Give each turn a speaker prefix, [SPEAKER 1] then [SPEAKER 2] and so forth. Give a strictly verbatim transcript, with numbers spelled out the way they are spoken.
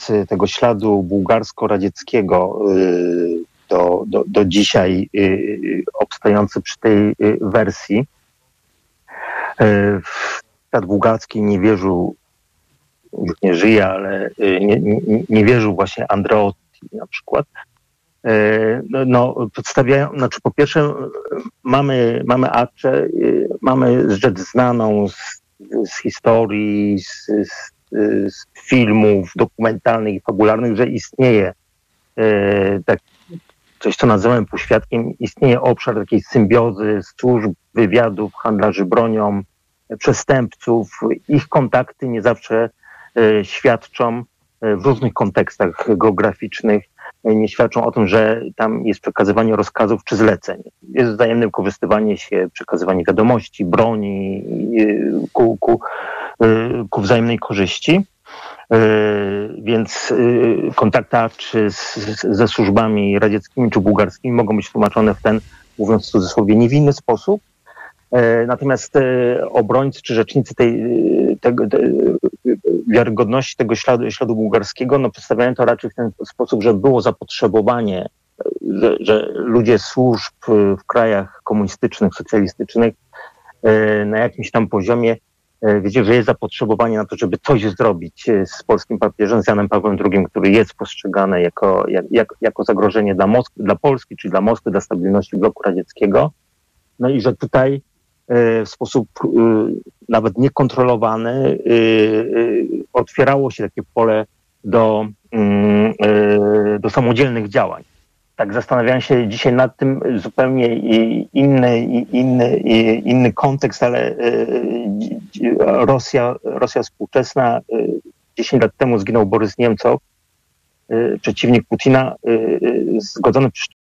[SPEAKER 1] tego śladu bułgarsko-radzieckiego do, do, do dzisiaj obstający przy tej wersji. Ślad bułgarski nie wierzył, już nie żyje, ale nie, nie, nie wierzył właśnie Andreotti na przykład. No, przedstawiają, znaczy po pierwsze mamy, mamy Aceh, mamy rzecz znaną z, z historii, z, z, z filmów dokumentalnych i fabularnych, że istnieje tak, coś, co nazywamy półświadkiem, istnieje obszar takiej symbiozy służb, wywiadów, handlarzy bronią, przestępców. Ich kontakty nie zawsze świadczą w różnych kontekstach geograficznych, nie świadczą o tym, że tam jest przekazywanie rozkazów czy zleceń. Jest wzajemne wykorzystywanie się, przekazywanie wiadomości, broni ku, ku, ku wzajemnej korzyści. Więc kontakty czy z, ze służbami radzieckimi czy bułgarskimi mogą być tłumaczone w ten, mówiąc w cudzysłowie, niewinny sposób. Natomiast obrońcy czy rzecznicy tej, tego, tej wiarygodności tego śladu, śladu bułgarskiego no, przedstawiają to raczej w ten sposób, że było zapotrzebowanie, że, że ludzie służb w krajach komunistycznych, socjalistycznych na jakimś tam poziomie wiecie, że jest zapotrzebowanie na to, żeby coś zrobić z polskim papieżem, z Janem Pawłem drugi, który jest postrzegany jako, jak, jak, jako zagrożenie dla Moskwy, dla Polski, czyli dla Moskwy, dla stabilności bloku radzieckiego. No i że tutaj w sposób nawet niekontrolowany otwierało się takie pole do, do samodzielnych działań. Tak zastanawiałem się dzisiaj nad tym, zupełnie inny, inny, inny kontekst, ale Rosja, Rosja współczesna, dziesięć lat temu zginął Borys Niemcow, przeciwnik Putina, zgodzony